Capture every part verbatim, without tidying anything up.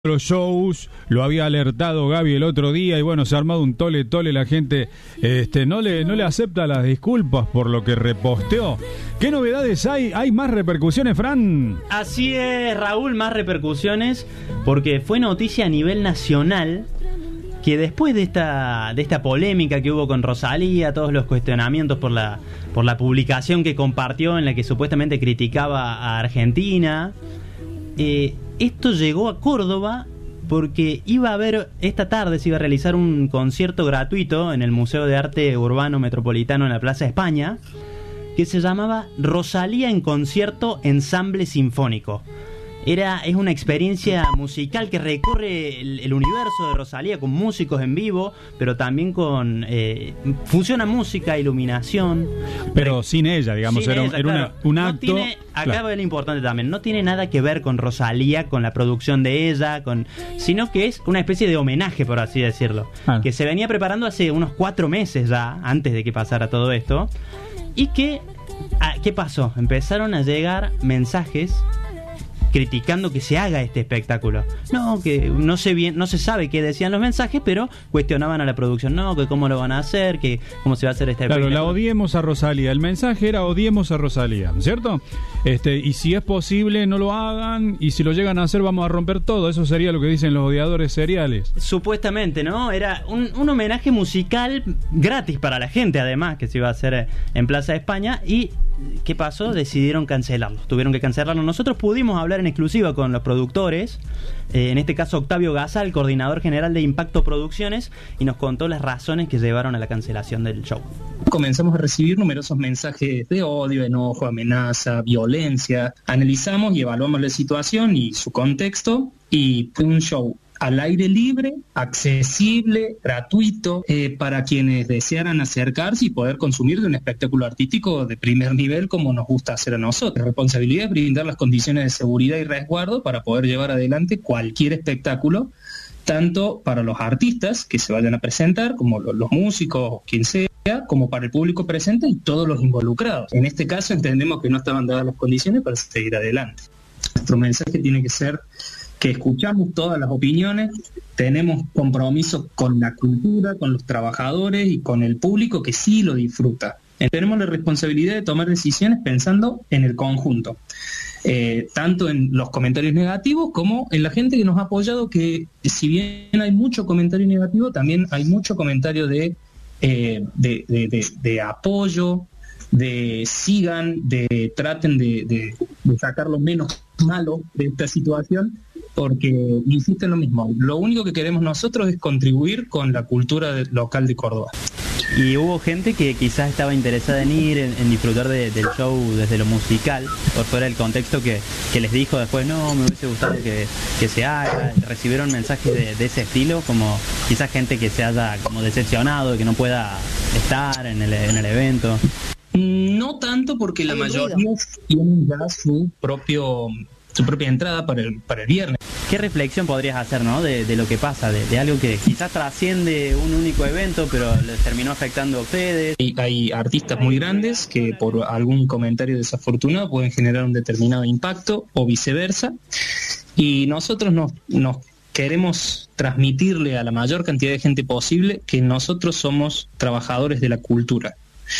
Los shows, lo había alertado Gaby el otro día y bueno, se ha armado un tole tole, la gente este, no le no le acepta las disculpas por lo que reposteó. ¿Qué novedades hay? ¿Hay más repercusiones, Fran? Así es, Raúl, más repercusiones porque fue noticia a nivel nacional que después de esta de esta polémica que hubo con Rosalía, todos los cuestionamientos por la por la publicación que compartió en la que supuestamente criticaba a Argentina, eh, esto llegó a Córdoba porque iba a haber, esta tarde se iba a realizar un concierto gratuito en el Museo de Arte Urbano Metropolitano en la Plaza España, que se llamaba Rosalía en concierto ensamble sinfónico. Era, es una experiencia musical que recorre el, el universo de Rosalía con músicos en vivo, pero también con eh, funciona música, iluminación. Pero re, sin ella, digamos, sin era, ella, era claro. una, un no acto. Tiene, acá claro. va lo importante también, no tiene nada que ver con Rosalía, con la producción de ella, con sino que es una especie de homenaje, por así decirlo, ah. que se venía preparando hace unos cuatro meses ya, antes de que pasara todo esto, y que, ¿qué pasó? Empezaron a llegar mensajes criticando que se haga este espectáculo. No, que no se bien, no se sabe qué decían los mensajes, pero cuestionaban a la producción, no, que cómo lo van a hacer, que cómo se va a hacer este claro, espectáculo. La odiemos a Rosalía. El mensaje era odiemos a Rosalía, ¿cierto? Este, y si es posible, no lo hagan, y si lo llegan a hacer, vamos a romper todo. Eso sería lo que dicen los odiadores seriales. Supuestamente, ¿no? Era un, un homenaje musical gratis para la gente, además, que se iba a hacer en Plaza de España. Y ¿qué pasó? Decidieron cancelarlo. Tuvieron que cancelarlo. Nosotros pudimos hablar en exclusiva con los productores, eh, en este caso Octavio Gasal, coordinador general de Impacto Producciones, y nos contó las razones que llevaron a la cancelación del show. Comenzamos a recibir numerosos mensajes de odio, enojo, amenaza, violencia. Analizamos y evaluamos la situación y su contexto, y fue un show al aire libre, accesible, gratuito, eh, para quienes desearan acercarse y poder consumir de un espectáculo artístico de primer nivel como nos gusta hacer a nosotros. La responsabilidad es brindar las condiciones de seguridad y resguardo para poder llevar adelante cualquier espectáculo, tanto para los artistas que se vayan a presentar, como los, los músicos, quien sea, como para el público presente y todos los involucrados. En este caso entendemos que no estaban dadas las condiciones para seguir adelante. Nuestro mensaje tiene que ser que escuchamos todas las opiniones, tenemos compromiso con la cultura, con los trabajadores y con el público que sí lo disfruta. Tenemos la responsabilidad de tomar decisiones pensando en el conjunto, eh, tanto en los comentarios negativos como en la gente que nos ha apoyado, que si bien hay mucho comentario negativo, también hay mucho comentario de, eh, de, de, de, de apoyo, de sigan, de traten de, de, de sacar lo menos malo de esta situación, porque insisto en lo mismo, lo único que queremos nosotros es contribuir con la cultura de, local de Córdoba. Y hubo gente que quizás estaba interesada en ir, en, en disfrutar de, del show desde lo musical, por fuera del contexto que, que les dijo después, no, me hubiese gustado que, que se haga. Recibieron mensajes de, de ese estilo, como quizás gente que se haya como decepcionado, que no pueda estar en el, en el evento. No tanto, porque la mayoría tienen ya su propio su propia entrada para el para el viernes. ¿Qué reflexión podrías hacer, no, de, de lo que pasa, de, de algo que quizás trasciende un único evento, pero les terminó afectando a ustedes? Hay, hay artistas muy grandes que por algún comentario desafortunado pueden generar un determinado impacto o viceversa, y nosotros nos, nos queremos transmitirle a la mayor cantidad de gente posible que nosotros somos trabajadores de la cultura.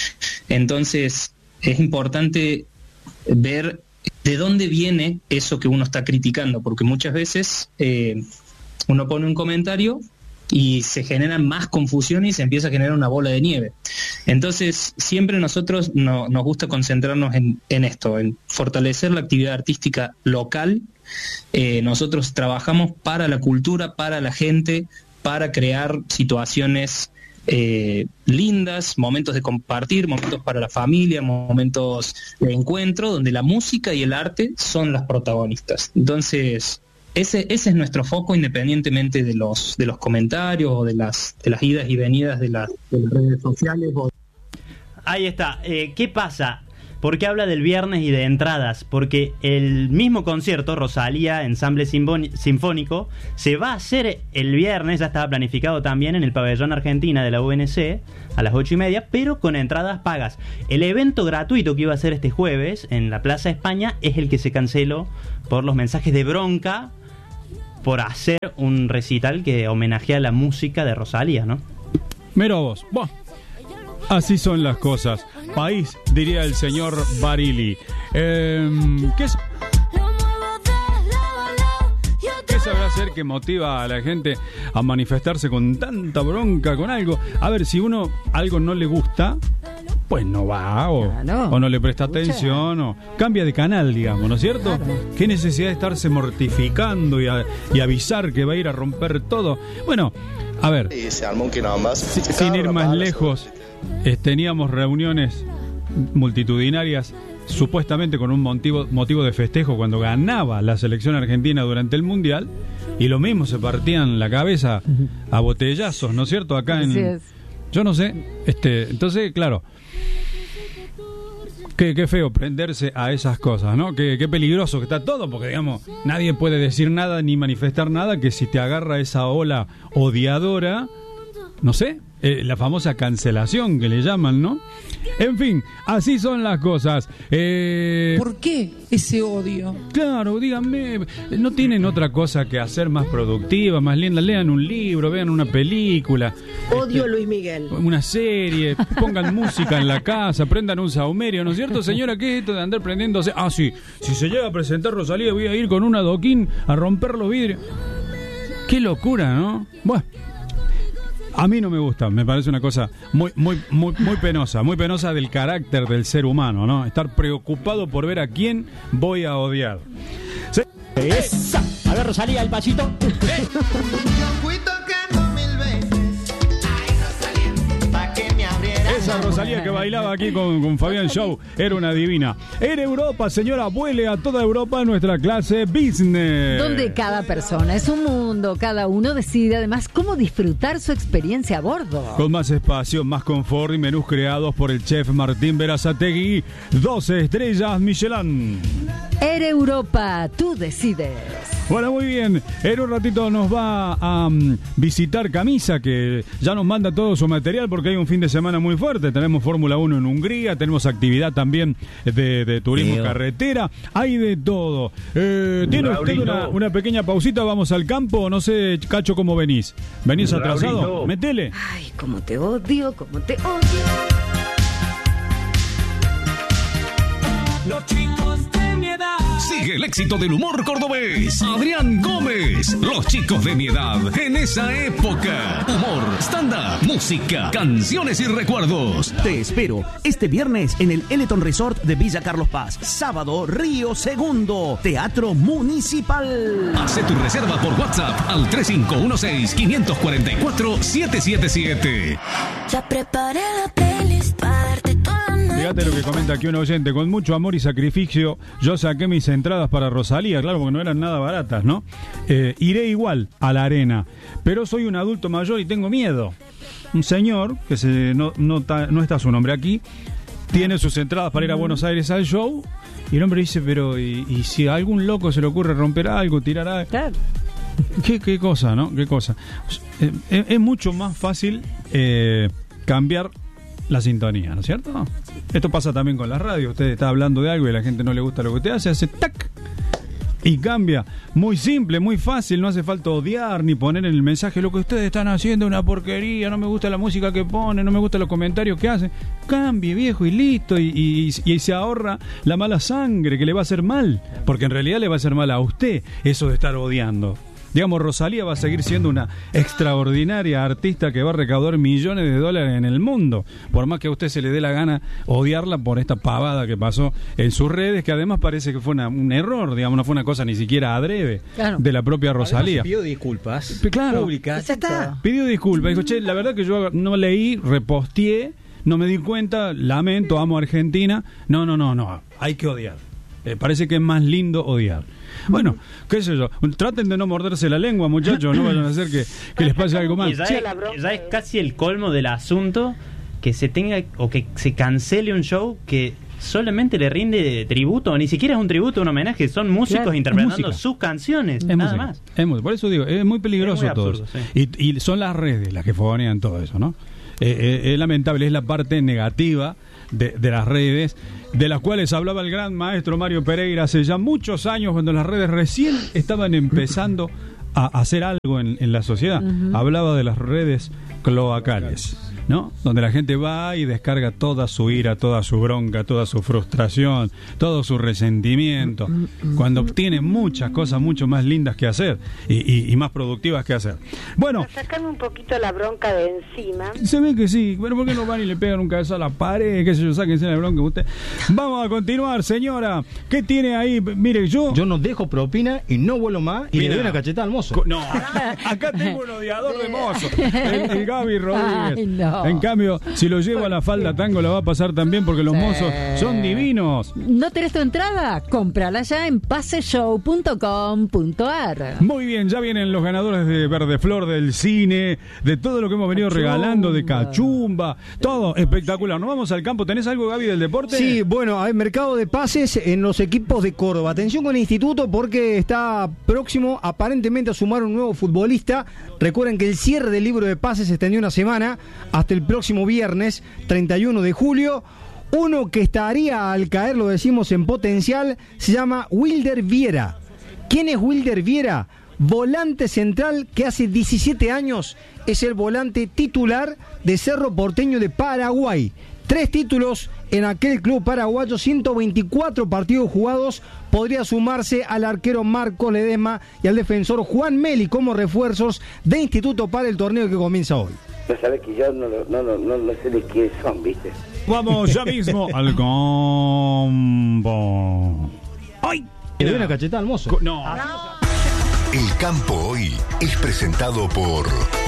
Entonces es importante ver de dónde viene eso que uno está criticando, porque muchas veces eh, uno pone un comentario y se genera más confusión y se empieza a generar una bola de nieve. Entonces siempre nosotros no, nos gusta concentrarnos en, en esto, en fortalecer la actividad artística local. Eh, nosotros trabajamos para la cultura, para la gente, para crear situaciones Eh, lindas, momentos de compartir, momentos para la familia, momentos de encuentro, donde la música y el arte son las protagonistas. Entonces, ese, ese es nuestro foco, independientemente de los de los comentarios o de las de las idas y venidas de, la, de las redes sociales. O... Ahí está. Eh, ¿Qué pasa? ¿Por qué habla del viernes y de entradas? Porque el mismo concierto, Rosalía, ensamble sinfónico, se va a hacer el viernes, ya estaba planificado también en el pabellón Argentina de la U N C, a las ocho y media, pero con entradas pagas. El evento gratuito que iba a ser este jueves en la Plaza España es el que se canceló por los mensajes de bronca por hacer un recital que homenajea la música de Rosalía, ¿no? Mira vos, buah. Así son las cosas. País, diría el señor Barili. Eh, ¿Qué es? ¿Qué sabrá hacer que motiva a la gente a manifestarse con tanta bronca con algo? A ver, si uno algo no le gusta, pues no va, o, claro. o no le presta Escucha. atención, o cambia de canal, digamos, ¿no es cierto? Claro. ¿Qué necesidad de estarse mortificando y, a, y avisar que va a ir a romper todo? Bueno, a ver, sin ir más lejos, eh, teníamos reuniones multitudinarias supuestamente con un motivo, motivo de festejo cuando ganaba la selección argentina durante el Mundial, y lo mismo, se partían la cabeza a botellazos, ¿no es cierto? Acá en... Así es. Yo no sé, este, entonces, claro, qué, qué feo prenderse a esas cosas, ¿no? Qué, qué peligroso que está todo, porque, digamos, nadie puede decir nada ni manifestar nada que si te agarra esa ola odiadora, no sé, eh, la famosa cancelación que le llaman, ¿no? En fin, así son las cosas. Eh... ¿Por qué ese odio? Claro, díganme, ¿no tienen otra cosa que hacer más productiva, más linda? Lean un libro, vean una película. Odio este, a Luis Miguel. Una serie, pongan música en la casa, prendan un saumerio, ¿no es cierto, señora? ¿Qué es esto de andar prendiéndose? Ah, sí, si se llega a presentar Rosalía, voy a ir con un adoquín a romper los vidrios. Qué locura, ¿no? Bueno, a mí no me gusta, me parece una cosa muy, muy, muy, muy penosa, muy penosa del carácter del ser humano, ¿no? Estar preocupado por ver a quién voy a odiar. Sí. Esa. A ver, Rosalía, el pasito. Esa Rosalía que bailaba aquí con, con Fabián Show era una divina. En Europa, señora, vuele a toda Europa nuestra clase business. Donde cada persona es un mundo, cada uno decide además cómo disfrutar su experiencia a bordo. Con más espacio, más confort y menús creados por el chef Martín Berazategui. doce estrellas Michelin. Air Europa, tú decides. Bueno, muy bien. En un ratito nos va a um, visitar Camisa, que ya nos manda todo su material porque hay un fin de semana muy fuerte. Tenemos Fórmula uno en Hungría, tenemos actividad también de, de turismo Tío. carretera. Hay de todo. Eh, ¿Tiene usted una, una pequeña pausita? ¿Vamos al campo? No sé, Cacho, ¿cómo venís? ¿Venís atrasado? Raulito. Metele. Ay, cómo te odio, cómo te odio. Los chicos de mi edad. Sigue el éxito del humor cordobés. Adrián Gómez. Los chicos de mi edad en esa época. Humor, stand-up, música, canciones y recuerdos. Te espero este viernes en el Eleton Resort de Villa Carlos Paz. Sábado, Río Segundo, Teatro Municipal. Haz tu reserva por WhatsApp al tres cinco uno seis, cinco cuatro cuatro, siete siete siete. Ya preparé la playlist para darte toda la noche. Fíjate lo que comenta aquí un oyente. Con mucho amor y sacrificio yo saqué mis entradas para Rosalía, claro, porque no eran nada baratas, ¿no? Eh, iré igual a la arena, pero soy un adulto mayor y tengo miedo. Un señor, que se, no, no, ta, no está su nombre aquí, tiene sus entradas para ir a Buenos Aires al show, y el hombre dice, pero ¿y, y si a algún loco se le ocurre romper algo, tirar algo? Claro. ¿Qué, qué cosa, no? ¿Qué cosa? Eh, es, es mucho más fácil eh, cambiar la sintonía, ¿no es cierto? Esto pasa también con la radio. Usted está hablando de algo y a la gente no le gusta lo que usted hace, hace tac y cambia. Muy simple, muy fácil, no hace falta odiar ni poner en el mensaje lo que ustedes están haciendo es una porquería, no me gusta la música que ponen, no me gustan los comentarios que hacen. Cambie, viejo, y listo, y, y, y se ahorra la mala sangre que le va a hacer mal, porque en realidad le va a hacer mal a usted eso de estar odiando. Digamos, Rosalía va a seguir siendo una extraordinaria artista que va a recaudar millones de dólares en el mundo, por más que a usted se le dé la gana odiarla por esta pavada que pasó en sus redes, que además parece que fue una, un error, digamos, no fue una cosa ni siquiera adrede, claro, de la propia Rosalía. Además, pidió disculpas P claro, públicas. Ya está. Pidió disculpas, dijo, che, la verdad que yo no leí, reposteé, no me di cuenta, lamento, amo a Argentina. No, no, no, no, hay que odiar. Eh, parece que es más lindo odiar. Bueno, qué sé yo, traten de no morderse la lengua, muchachos, no vayan a hacer que, que les pase algo mal. Ya es, ya es casi el colmo del asunto que se tenga o que se cancele un show que solamente le rinde tributo, ni siquiera es un tributo, un homenaje, son músicos claro, interpretando sus canciones, es nada música. más. Es muy, por eso digo, es muy peligroso es muy absurdo, todo eso. Sí. Y, y son las redes las que fogonean todo eso, ¿no? Eh, eh, es lamentable, es la parte negativa de, de las redes, de las cuales hablaba el gran maestro Mario Pereira hace ya muchos años, cuando las redes recién estaban empezando a hacer algo en, en la sociedad. Uh-huh. Hablaba de las redes cloacales, ¿no? Donde la gente va y descarga toda su ira, toda su bronca, toda su frustración, todo su resentimiento, cuando tiene muchas cosas mucho más lindas que hacer y, y, y más productivas que hacer. Bueno, para sacarme un poquito la bronca de encima. Se ve que sí, pero ¿por qué no van y le pegan un cabezazo a la pared? Qué sé yo, sáquense la bronca usted. Vamos a continuar, señora. ¿Qué tiene ahí? Mire, yo... Yo no dejo propina y no vuelo más y Mira, le doy una cachetada al mozo. No, acá tengo un odiador de mozo, el, el Gaby Rodríguez. Ay, no. En cambio, si lo llevo a la falda tango la va a pasar también porque los sí. mozos son divinos. ¿No tenés tu entrada? Cómprala ya en paseshow punto com punto a r. Muy bien, ya vienen los ganadores de Verde Flor, del cine, de todo lo que hemos venido Cachumba. regalando, de Cachumba, todo espectacular. ¿Nos vamos al campo? ¿Tenés algo, Gaby, del deporte? Sí, bueno, hay mercado de pases en los equipos de Córdoba. Atención con el instituto porque está próximo aparentemente a sumar un nuevo futbolista. Recuerden que el cierre del libro de pases se extendió una semana hasta el próximo viernes treinta y uno de julio. Uno que estaría al caer, lo decimos en potencial, se llama Wilder Viera. ¿Quién es Wilder Viera? Volante central que hace diecisiete años es el volante titular de Cerro Porteño de Paraguay. Tres títulos en aquel club paraguayo, ciento veinticuatro partidos jugados. Podría sumarse al arquero Marco Ledesma y al defensor Juan Meli como refuerzos de instituto para el torneo que comienza hoy. No sabes que yo no, no, no, no, no sé de quiénes son, ¿viste? Vamos ya mismo al campo. ¡Ay! Le doy una cachetada al mozo. No. El campo hoy es presentado por...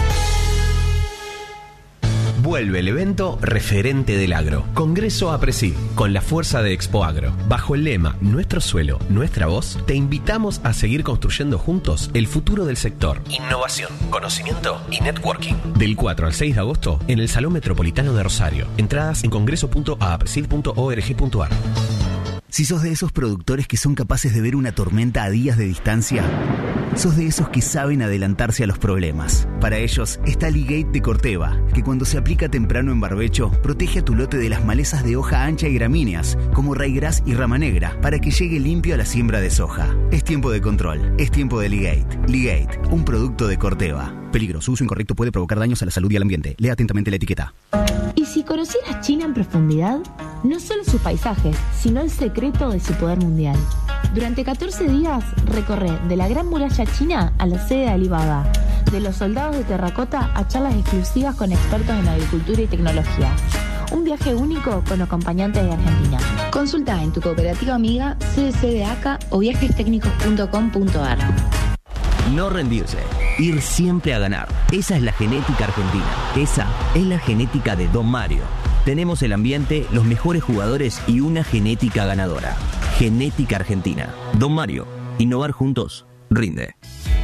Vuelve el evento referente del agro. Congreso APRESID, con la fuerza de Expo Agro. Bajo el lema Nuestro suelo, nuestra voz, te invitamos a seguir construyendo juntos el futuro del sector. Innovación, conocimiento y networking. Del cuatro al seis de agosto en el Salón Metropolitano de Rosario. Entradas en congreso punto apresid punto org punto a r. Si sos de esos productores que son capaces de ver una tormenta a días de distancia, sos de esos que saben adelantarse a los problemas. Para ellos está Ligate de Corteva, que cuando se aplica temprano en barbecho, protege a tu lote de las malezas de hoja ancha y gramíneas, como raigras y rama negra, para que llegue limpio a la siembra de soja. Es tiempo de control, es tiempo de Ligate. Ligate, un producto de Corteva. Peligro, su uso incorrecto puede provocar daños a la salud y al ambiente. Lea atentamente la etiqueta. ¿Y si conocieras China en profundidad? No solo sus paisajes, sino el secreto de su poder mundial. Durante catorce días recorre de la Gran Muralla China a la sede de Alibaba, de los soldados de terracota a charlas exclusivas con expertos en agricultura y tecnología. Un viaje único con acompañantes de Argentina. Consulta en tu cooperativa amiga C D C de A C A o viajes técnicos punto com punto a r. No rendirse, ir siempre a ganar. Esa es la genética argentina. Esa es la genética de Don Mario. Tenemos el ambiente, los mejores jugadores y una genética ganadora. Genética argentina. Don Mario, innovar juntos, rinde.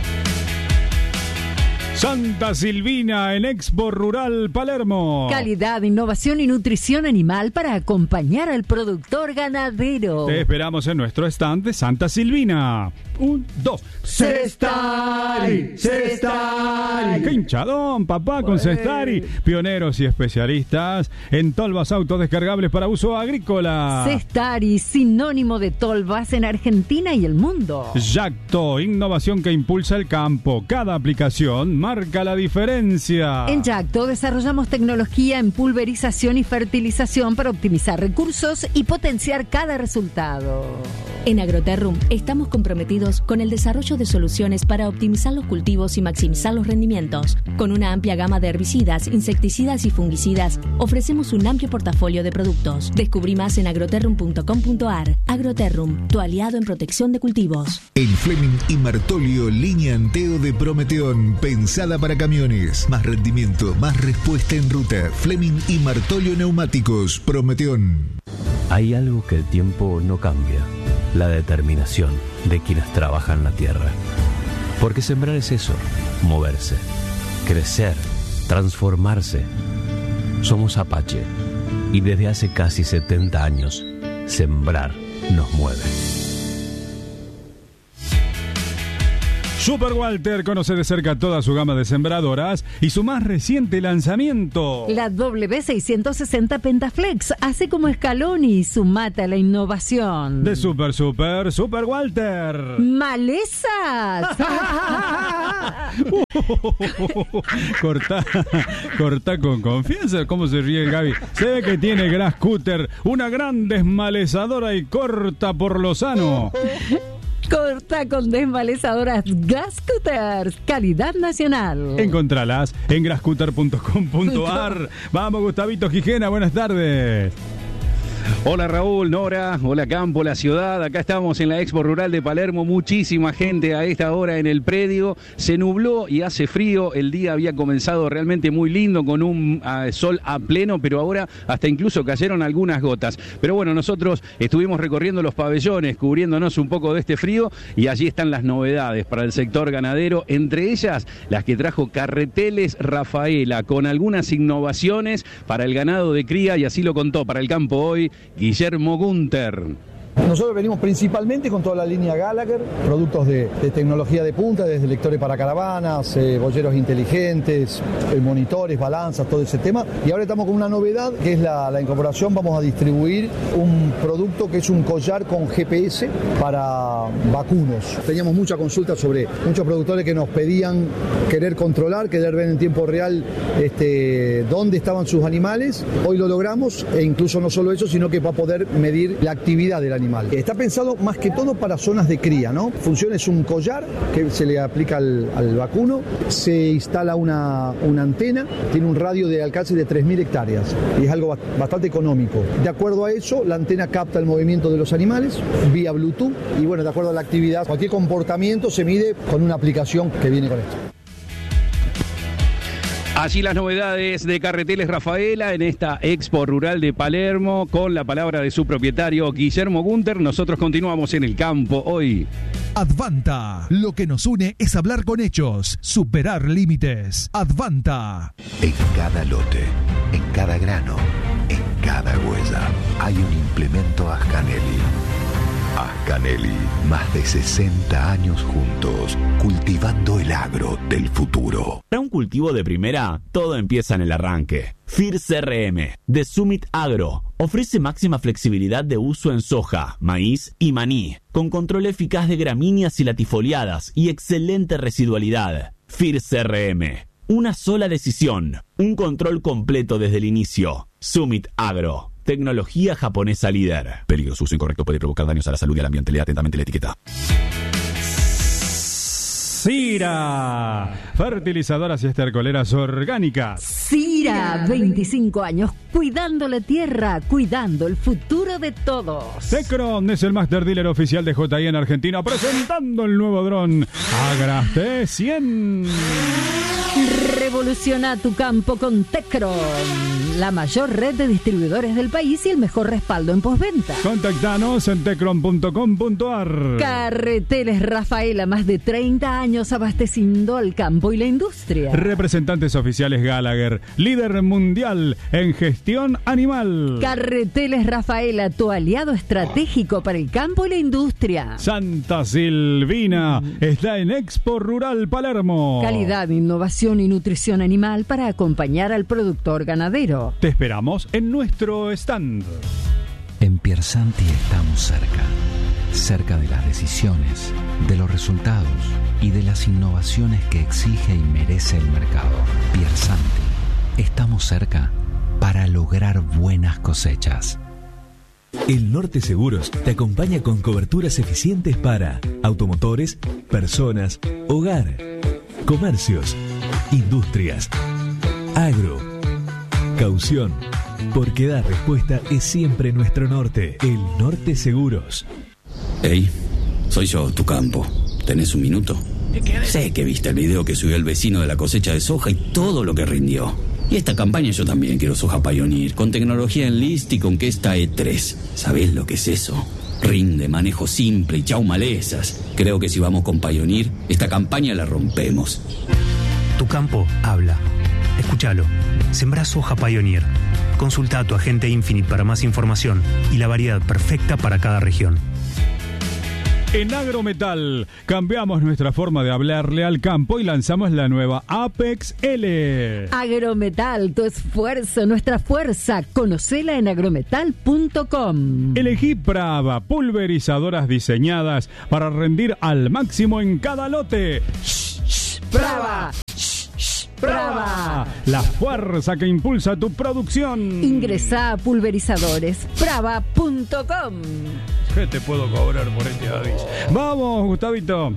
Santa Silvina en Expo Rural Palermo. Calidad, innovación y nutrición animal para acompañar al productor ganadero. Te esperamos en nuestro stand de Santa Silvina. Un, dos. Cestari, Cestari. ¡Qué hinchadón, papá, con Cestari! Pioneros y especialistas en tolvas autodescargables para uso agrícola. Cestari, sinónimo de tolvas en Argentina y el mundo. Yacto, innovación que impulsa el campo. Cada aplicación marca la diferencia. En Yacto desarrollamos tecnología en pulverización y fertilización para optimizar recursos y potenciar cada resultado. En Agroterrum estamos comprometidos con el desarrollo de soluciones para optimizar los cultivos y maximizar los rendimientos. Con una amplia gama de herbicidas, insecticidas y fungicidas, ofrecemos un amplio portafolio de productos. Descubrí más en agroterrum punto com punto a r. Agroterrum, tu aliado en protección de cultivos. El Fleming y Martolio, línea Anteo de Prometeón, pensada para camiones. Más rendimiento, más respuesta en ruta. Fleming y Martolio Neumáticos, Prometeón. Hay algo que el tiempo no cambia: la determinación de quienes trabajan la tierra. Porque sembrar es eso, moverse, crecer, transformarse. Somos Apache y desde hace casi setenta años, sembrar nos mueve. Super Walter conoce de cerca toda su gama de sembradoras y su más reciente lanzamiento. La W seiscientos sesenta Pentaflex, hace como Scaloni, sumate a la innovación. De Super Super Super Walter. ¡Malezas! Cortá, cortá con confianza. ¿Cómo se ríe el Gaby? Se ve que tiene Grass Cutter, una gran desmalezadora y corta por lo sano. Corta con desmalezadoras Grass Cutters, calidad nacional. Encontralas en grasscutter punto com punto ar. Vamos, Gustavito Gijena, buenas tardes. Hola Raúl, Nora, hola Campo, la ciudad, acá estamos en la Expo Rural de Palermo, muchísima gente a esta hora en el predio, se nubló y hace frío, el día había comenzado realmente muy lindo con un uh, sol a pleno, pero ahora hasta incluso cayeron algunas gotas. Pero bueno, nosotros estuvimos recorriendo los pabellones, cubriéndonos un poco de este frío y allí están las novedades para el sector ganadero, entre ellas las que trajo Carreteles Rafaela, con algunas innovaciones para el ganado de cría y así lo contó para el campo hoy Guillermo Gunter. Nosotros venimos principalmente con toda la línea Gallagher, productos de, de tecnología de punta, desde lectores para caravanas, eh, bolleros inteligentes, eh, monitores, balanzas, todo ese tema. Y ahora estamos con una novedad que es la, la incorporación, vamos a distribuir un producto que es un collar con G P S para vacunos. Teníamos mucha consulta sobre muchos productores que nos pedían querer controlar, querer ver en tiempo real este, dónde estaban sus animales. Hoy lo logramos e incluso no solo eso, sino que va a poder medir la actividad del animal. Está pensado más que todo para zonas de cría, ¿no? Funciona, es un collar que se le aplica al, al vacuno, se instala una, una antena, tiene un radio de alcance de tres mil hectáreas y es algo bastante económico. De acuerdo a eso, la antena capta el movimiento de los animales vía Bluetooth y bueno, de acuerdo a la actividad, cualquier comportamiento se mide con una aplicación que viene con esto. Allí las novedades de Carreteles Rafaela en esta Expo Rural de Palermo con la palabra de su propietario Guillermo Gunter. Nosotros continuamos en el campo hoy. Advanta. Lo que nos une es hablar con hechos, superar límites. Advanta. En cada lote, en cada grano, en cada huella, hay un implemento Ascanelli. Ascanelli, más de sesenta años juntos, cultivando el agro del futuro. Para un cultivo de primera, todo empieza en el arranque. F I R C R M, de Summit Agro, ofrece máxima flexibilidad de uso en soja, maíz y maní, con control eficaz de gramíneas y latifoliadas y excelente residualidad. F I R C R M, una sola decisión, un control completo desde el inicio. Summit Agro. Tecnología japonesa líder. Peligroso uso incorrecto puede provocar daños a la salud y al ambiente. Lea atentamente la etiqueta. Sira, fertilizadoras y estercoleras orgánicas. Sira, veinticinco años cuidando la tierra, cuidando el futuro de todos. Tecron es el Master Dealer oficial de J I en Argentina, presentando el nuevo dron Agraste cien. Revoluciona tu campo con Tecron, la mayor red de distribuidores del país y el mejor respaldo en postventa. Contactanos en tecron punto com punto ar. Carreteles Rafaela, más de treinta años abasteciendo al campo y la industria. Representantes oficiales Gallagher, líder mundial en gestión animal. Carreteles Rafaela, tu aliado estratégico para el campo y la industria. Santa Silvina está en Expo Rural Palermo. Calidad, innovación y nutrición animal para acompañar al productor ganadero. Te esperamos en nuestro stand. En Piersanti estamos cerca, cerca de las decisiones, de los resultados y de las innovaciones que exige y merece el mercado. Piersanti, estamos cerca para lograr buenas cosechas. El Norte Seguros te acompaña con coberturas eficientes para automotores, personas, hogar, comercios, industrias, agro, caución, porque dar respuesta es siempre nuestro norte. El Norte Seguros. Hey, soy yo, tu campo. ¿Tenés un minuto? Sé que viste el video que subió el vecino de la cosecha de soja y todo lo que rindió. Y esta campaña yo también quiero soja Pioneer, con tecnología Enlist y con Questa E tres. ¿Sabés lo que es eso? Rinde, manejo simple y chau malezas. Creo que si vamos con Pioneer, esta campaña la rompemos. Tu campo habla. Escúchalo. Sembrá soja Pioneer. Consulta a tu agente Infinite para más información y la variedad perfecta para cada región. En Agrometal cambiamos nuestra forma de hablarle al campo y lanzamos la nueva Apex L. Agrometal, tu esfuerzo, nuestra fuerza. Conocela en agrometal punto com. Elegí Prava, pulverizadoras diseñadas para rendir al máximo en cada lote. Shh, shh, Prava. Prava, la fuerza que impulsa tu producción. Ingresa a pulverizadores prava punto com. ¿Qué te puedo cobrar por este aviso? Vamos, Gustavito.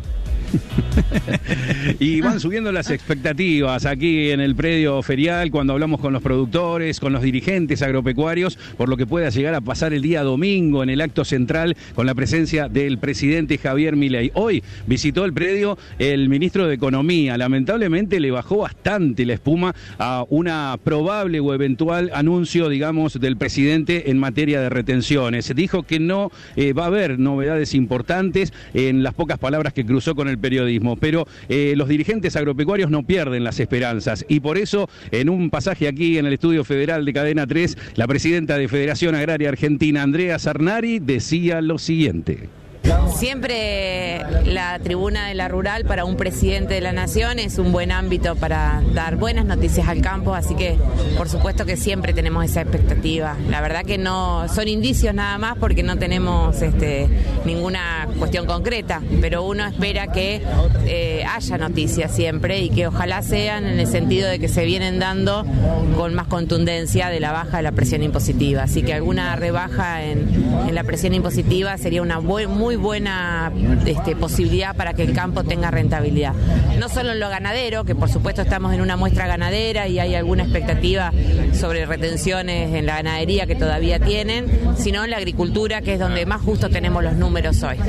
Y van subiendo las expectativas aquí en el predio ferial cuando hablamos con los productores, con los dirigentes agropecuarios, por lo que pueda llegar a pasar el día domingo en el acto central con la presencia del presidente Javier Milei. Hoy visitó el predio el ministro de Economía. Lamentablemente le bajó bastante la espuma a una probable o eventual anuncio, digamos, del presidente en materia de retenciones. Dijo que no eh, va a haber novedades importantes en las pocas palabras que cruzó con el periodismo, pero eh, los dirigentes agropecuarios no pierden las esperanzas y por eso en un pasaje aquí en el Estudio Federal de Cadena tres, la presidenta de Federación Agraria Argentina, Andrea Sarnari, decía lo siguiente. Siempre la tribuna de la rural para un presidente de la nación es un buen ámbito para dar buenas noticias al campo, así que por supuesto que siempre tenemos esa expectativa. La verdad que no son indicios nada más porque no tenemos este, ninguna cuestión concreta, pero uno espera que eh, haya noticias siempre y que ojalá sean en el sentido de que se vienen dando con más contundencia de la baja de la presión impositiva. Así que alguna rebaja en, en la presión impositiva sería una bu- muy buena este, posibilidad para que el campo tenga rentabilidad. No solo en lo ganadero, que por supuesto estamos en una muestra ganadera y hay alguna expectativa sobre retenciones en la ganadería que todavía tienen, sino en la agricultura, que es donde más justo tenemos los números hoy.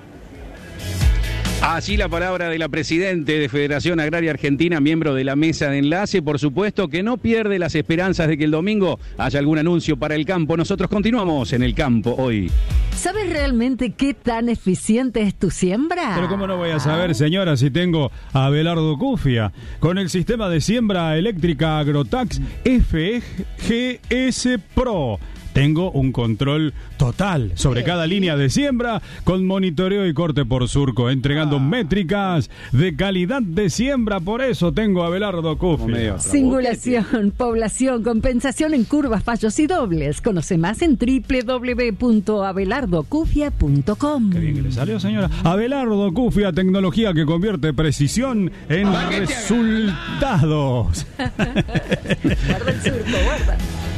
Así la palabra de la presidente de Federación Agraria Argentina, miembro de la mesa de enlace, por supuesto que no pierde las esperanzas de que el domingo haya algún anuncio para el campo. Nosotros continuamos en el campo hoy. ¿Sabes realmente qué tan eficiente es tu siembra? Pero cómo no voy a saber, señora, si tengo a Abelardo Cufia con el sistema de siembra eléctrica Agrotax F G S Pro. Tengo un control total sobre cada línea de siembra con monitoreo y corte por surco, entregando métricas de calidad de siembra. Por eso tengo a Abelardo Cufia. Singulación, población, compensación en curvas, fallos y dobles. Conoce más en doble u doble u doble u punto abelardo cufia punto com. Qué bien que le salió, señora. Abelardo Cufia, tecnología que convierte precisión en resultados. Guarda el surco, guarda.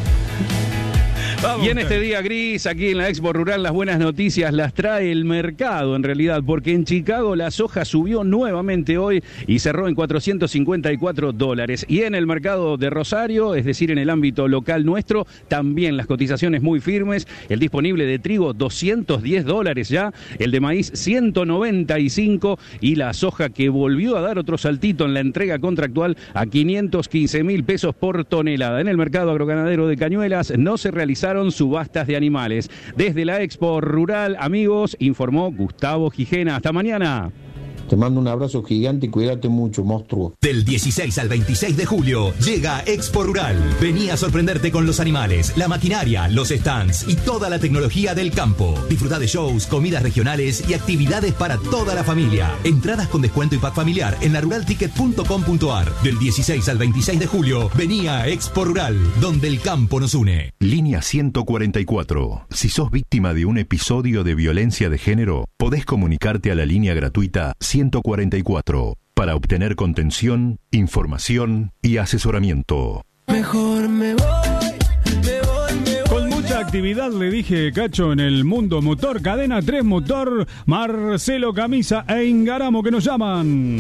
Y en este día gris, aquí en la Expo Rural, las buenas noticias las trae el mercado en realidad, porque en Chicago la soja subió nuevamente hoy y cerró en cuatrocientos cincuenta y cuatro dólares. Y en el mercado de Rosario, es decir, en el ámbito local nuestro, también las cotizaciones muy firmes. El disponible de trigo, doscientos diez dólares ya, el de maíz, ciento noventa y cinco, y la soja que volvió a dar otro saltito en la entrega contractual a quinientos quince mil pesos por tonelada. En el mercado agroganadero de Cañuelas no se realizaron subastas de animales. Desde la Expo Rural, amigos, informó Gustavo Gijena. Hasta mañana. Te mando un abrazo gigante y cuídate mucho, monstruo. Del dieciséis al veintiséis de julio llega Expo Rural. Vení a sorprenderte con los animales, la maquinaria, los stands y toda la tecnología del campo. Disfruta de shows, comidas regionales y actividades para toda la familia. Entradas con descuento y pack familiar en la rural ticket punto com punto a r. Del dieciséis al veintiséis de julio, vení a Expo Rural, donde el campo nos une. Línea ciento cuarenta y cuatro. Si sos víctima de un episodio de violencia de género, podés comunicarte a la línea gratuita ciento cuarenta y cuatro para obtener contención, información y asesoramiento. Mejor me voy, me voy, me voy. Con mucha actividad, le dije, Cacho, en el mundo motor, Cadena tres Motor, Marcelo Camisa e Ingaramo, que nos llaman.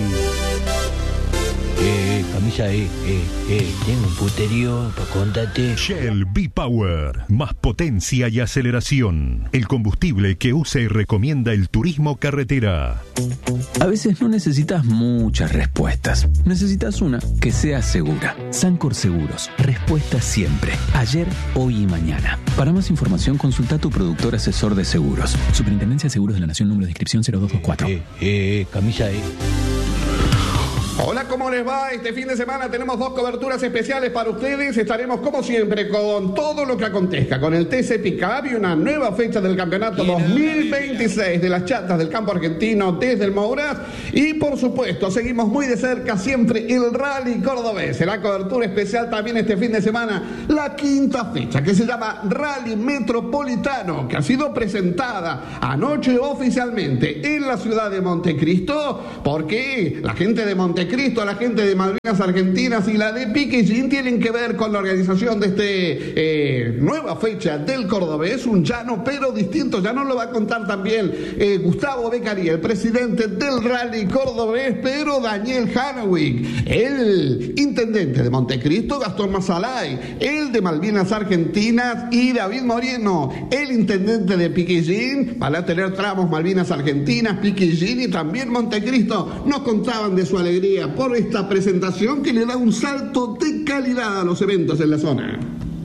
Eh, Camisa, eh, eh, eh, tengo un puterío para contarte. Shell V-Power, más potencia y aceleración. El combustible que usa y recomienda el turismo carretera. A veces no necesitas muchas respuestas. Necesitas una que sea segura. Sancor Seguros. Respuesta siempre. Ayer, hoy y mañana. Para más información, consulta a tu productor asesor de seguros. Superintendencia de Seguros de la Nación, número de inscripción cero dos dos cuatro. Eh, eh, Camisa, eh. Hola, ¿cómo les va? Este fin de semana tenemos dos coberturas especiales para ustedes. Estaremos, como siempre, con todo lo que acontezca con el T C Pickup y una nueva fecha del campeonato dos mil veintiséis de las chatas del campo argentino desde el Mouras. Y, por supuesto, seguimos muy de cerca siempre el Rally Cordobés. Será cobertura especial también este fin de semana, la quinta fecha, que se llama Rally Metropolitano, que ha sido presentada anoche oficialmente en la ciudad de Montecristo, porque la gente de Montecristo Cristo, la gente de Malvinas Argentinas y la de Piquillín tienen que ver con la organización de este eh, nueva fecha del Cordobés, un llano pero distinto. Ya nos lo va a contar también eh, Gustavo Beccaria, el presidente del Rally Cordobés, pero Daniel Hanawig, el intendente de Montecristo, Gastón Masalay, el de Malvinas Argentinas, y David Moreno, el intendente de Piquillín. Van a tener tramos Malvinas Argentinas, Piquillín y también Montecristo. Nos contaban de su alegría por esta presentación que le da un salto de calidad a los eventos en la zona.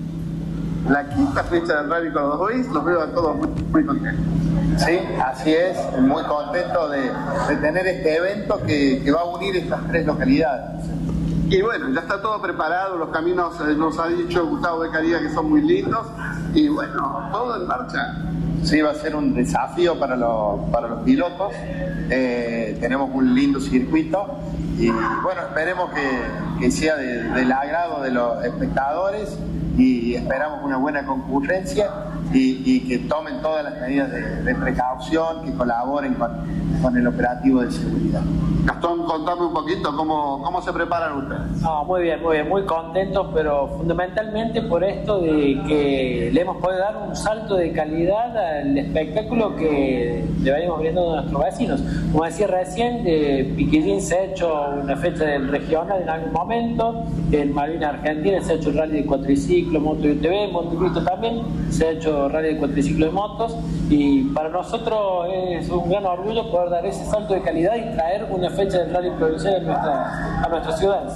La quinta fecha del Rally Cordobés, los veo a todos muy, muy contentos. Sí, así es, muy contento de, de tener este evento que, que va a unir estas tres localidades. Y bueno, ya está todo preparado, los caminos eh, nos ha dicho Gustavo Beccaria que son muy lindos, y bueno, todo en marcha. Sí, va a ser un desafío para los, para los pilotos. Eh, tenemos un lindo circuito y bueno, esperemos que, que sea de, del agrado de los espectadores, y esperamos una buena concurrencia y, y que tomen todas las medidas de, de precaución, que colaboren con, con el operativo de seguridad. Gastón, contame un poquito cómo, cómo se preparan ustedes. No, muy bien, muy bien, muy contentos, pero fundamentalmente por esto de que le hemos podido dar un salto de calidad al espectáculo que le venimos viendo de nuestros vecinos. Como decía recién, eh, Piquillín se ha hecho una fecha del regional en algún momento, en Malvinas Argentina se ha hecho el rally de cuatriciclo, moto y U T V, en Montecristo también se ha hecho rally de cuatriciclo y motos, y para nosotros es un gran orgullo poder dar ese salto de calidad y traer una fecha del rally provincial a, nuestra, a nuestras ciudades.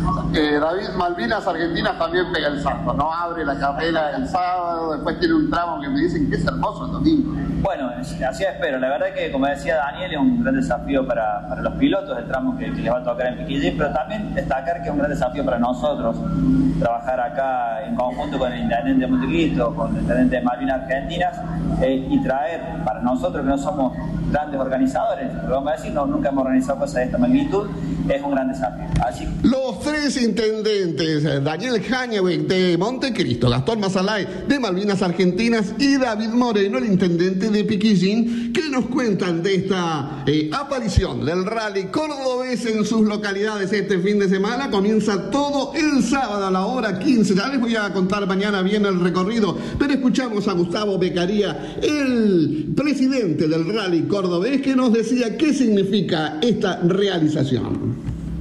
Eh, David, Malvinas Argentinas también pega el salto, ¿no? Abre la carrera el sábado, después tiene un tramo que me dicen que es hermoso el domingo. Bueno, así espero. La verdad que, como decía Daniel, es un gran desafío para, para los pilotos, el tramo que, que les va a tocar en Piquillín, pero también destacar que es un gran desafío para nosotros trabajar acá en conjunto con el intendente de Montecristo, con el intendente de Malvinas Argentinas, eh, y traer para nosotros, que no somos grandes organizadores, lo vamos a decir, no, nunca hemos organizado cosas de esta magnitud, es un gran desafío. Así. Los tres intendentes, Daniel Hanawig de Montecristo, Gastón Masalay de Malvinas Argentinas y David Moreno, el intendente de Piquillín, que nos cuentan de esta eh, aparición del Rally Cordobés en sus localidades este fin de semana. Comienza todo el sábado a la hora quince. Ya les voy a contar mañana bien el recorrido, pero escuchamos a Gustavo Beccaria, el presidente del Rally Cordobés, que nos decía qué significa esta realización.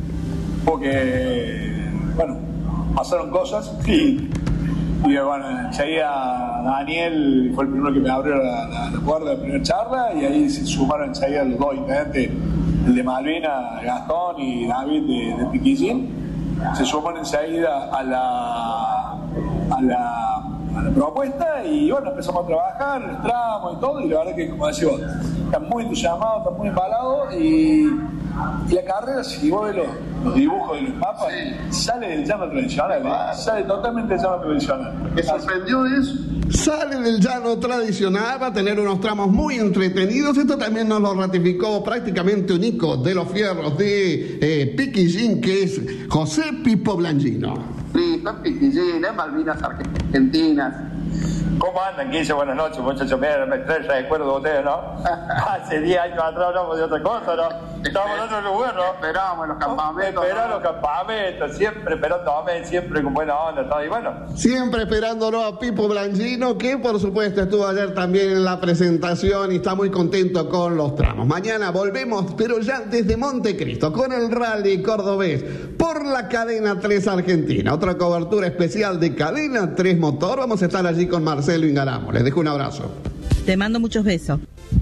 Porque, bueno, pasaron cosas y, y bueno, enseguida Daniel fue el primero que me abrió la, la, la puerta de la primera charla, y ahí se sumaron enseguida los dos intendentes, el de Malvinas, Gastón, y David de, de Piquillín. Se suman enseguida a la, a la, a la propuesta, y bueno, empezamos a trabajar, los tramos y todo, y la verdad que, como decía vos, están muy entusiasmados, están muy embalados, y, y la carrera, si vos ves los, los dibujos de los mapas, sí, sale del llano tradicional, ¿eh? Sale totalmente del llano tradicional. ¿Me sorprendió eso? Sale del llano tradicional, va a tener unos tramos muy entretenidos. Esto también nos lo ratificó prácticamente un icono de los fierros de eh, Piquillín, que es José Pipo Blangino. Listo, Piquillín, en Malvinas Argentinas. ¿Cómo andan, Guille? Buenas noches, muchachos. Mira, me trae recuerdo de ustedes, ¿no? Hace diez años atrás hablamos de otra cosa, ¿no? Estábamos en otro lugar, ¿no? Esperábamos en los campamentos. Esperábamos los campamentos, siempre esperándome, siempre con buena onda, todo. Y bueno. Siempre esperándolo a Pipo Blangino, que por supuesto estuvo ayer también en la presentación y está muy contento con los tramos. Mañana volvemos, pero ya desde Montecristo, con el Rally Cordobés, por la Cadena tres Argentina. Otra cobertura especial de Cadena tres Motor. Vamos a estar allí con Marcelo Ingaramo. Les dejo un abrazo. Te mando muchos besos.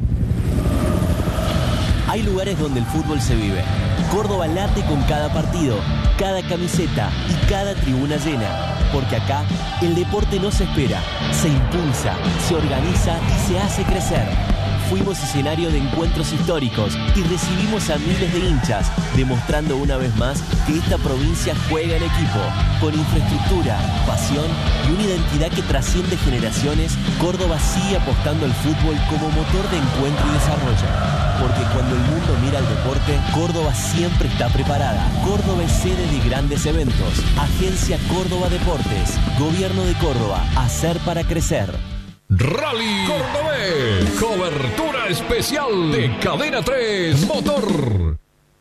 Hay lugares donde el fútbol se vive. Córdoba late con cada partido, cada camiseta y cada tribuna llena. Porque acá el deporte no se espera, se impulsa, se organiza y se hace crecer. fuimos escenario de encuentros históricos y recibimos a miles de hinchas, demostrando una vez más que esta provincia juega en equipo. Con infraestructura, pasión y una identidad que trasciende generaciones, Córdoba sigue apostando al fútbol como motor de encuentro y desarrollo. Porque cuando el mundo mira al deporte, Córdoba siempre está preparada. Córdoba es sede de grandes eventos. Agencia Córdoba Deportes. Gobierno de Córdoba. Hacer para crecer. Rally Cordobés. Cobertura especial de Cadena tres Motor.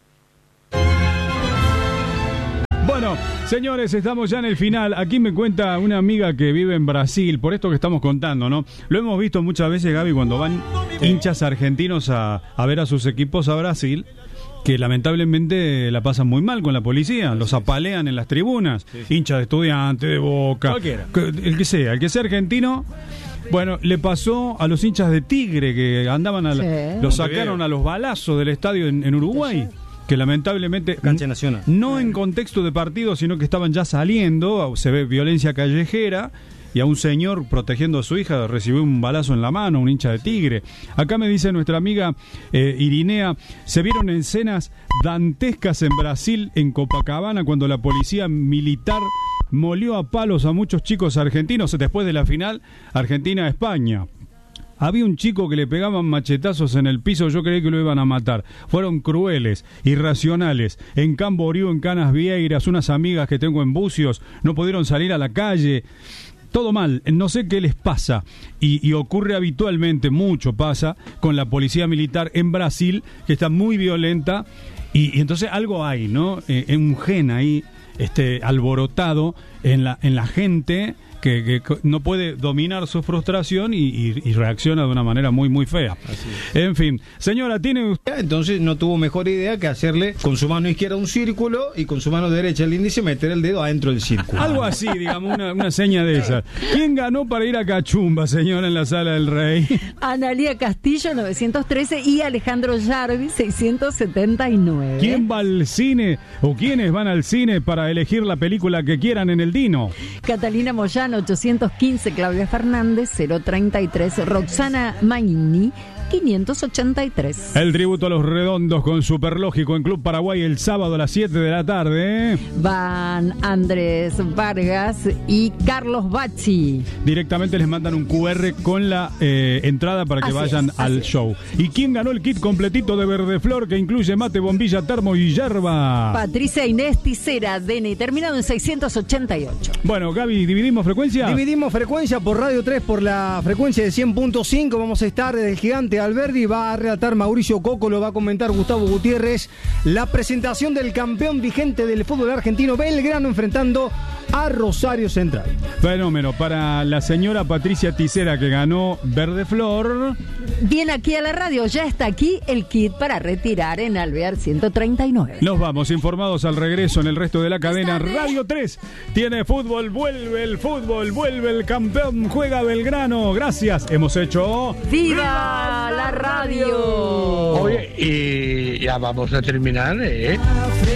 Bueno, señores, estamos ya en el final. Aquí me cuenta una amiga que vive en Brasil, por esto que estamos contando, ¿no? Lo hemos visto muchas veces, Gaby, cuando van hinchas argentinos a, a ver a sus equipos a Brasil, que lamentablemente la pasan muy mal con la policía, los apalean en las tribunas, sí, sí. Hinchas de Estudiantes, de Boca, cualquiera, el que sea, el que sea argentino. Bueno, le pasó a los hinchas de Tigre que andaban, a la, sí. los sacaron a los balazos del estadio en, en Uruguay. Sí. Que lamentablemente, Cancha Nacional. No en contexto de partido, sino que estaban ya saliendo, se ve violencia callejera, y a un señor protegiendo a su hija recibió un balazo en la mano, un hincha de Tigre. Acá me dice nuestra amiga eh, Irinea, se vieron escenas dantescas en Brasil, en Copacabana, cuando la policía militar molió a palos a muchos chicos argentinos después de la final Argentina-España. Había un chico que le pegaban machetazos en el piso, yo creí que lo iban a matar. Fueron crueles, irracionales. En Camboriú, en Canas Vieiras, unas amigas que tengo en Bucios no pudieron salir a la calle. Todo mal, no sé qué les pasa. Y, y ocurre habitualmente, mucho pasa, con la policía militar en Brasil, que está muy violenta. Y, y entonces algo hay, ¿no? Eh, un gen ahí este, alborotado en la, en la gente... Que, que no puede dominar su frustración y, y, y reacciona de una manera muy muy fea. En fin, señora, tiene usted... Entonces no tuvo mejor idea que hacerle con su mano izquierda un círculo y con su mano derecha el índice meter el dedo adentro del círculo. Algo así, digamos, una, una seña de esas. ¿Quién ganó para ir a Cachumba, señora, en la Sala del Rey? Analía Castillo, novecientos trece, y Alejandro Jarvis, seiscientos setenta y nueve. ¿Quién va al cine o quiénes van al cine para elegir la película que quieran en el Dino? Catalina Moyano, ochocientos quince, Claudia Fernández, cero treinta y tres, Roxana Magnini, quinientos ochenta y tres. El tributo a los redondos con Superlógico en Club Paraguay el sábado a las siete de la tarde. Van Andrés Vargas y Carlos Bacci. Directamente les mandan un cu erre con la eh, entrada para que así vayan es, al show. ¿Y quién ganó el kit completito de Verdeflor que incluye mate, bombilla, termo y yerba? Patricia Inés Ticera, D N I, terminado en seiscientos ochenta y ocho. Bueno, Gaby, ¿dividimos frecuencia? Dividimos frecuencia por Radio tres por la frecuencia de cien punto cinco. Vamos a estar desde el Gigante Alberdi, va a relatar Mauricio Coco, lo va a comentar Gustavo Gutiérrez, la presentación del campeón vigente del fútbol argentino, Belgrano, enfrentando a Rosario Central. Fenómeno. Para la señora Patricia Ticera, que ganó Verdeflor, viene aquí a la radio, ya está aquí el kit para retirar en Alvear ciento treinta y nueve. Nos vamos informados al regreso en el resto de la cadena. Radio tres tiene fútbol, vuelve el fútbol, vuelve el campeón, juega Belgrano. Gracias, hemos hecho... ¡Viva la radio! Oye, y ya vamos a terminar, ¿eh?